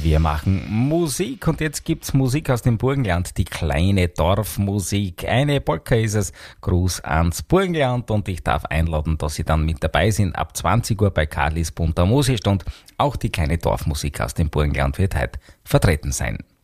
Wir machen Musik und jetzt gibt's Musik aus dem Burgenland, die kleine Dorfmusik. Eine Polka ist es, Gruß ans Burgenland, und ich darf einladen, dass Sie dann mit dabei sind ab 20 Uhr bei Karlis bunter Musikstunde. Auch die kleine Dorfmusik aus dem Burgenland wird heute vertreten sein.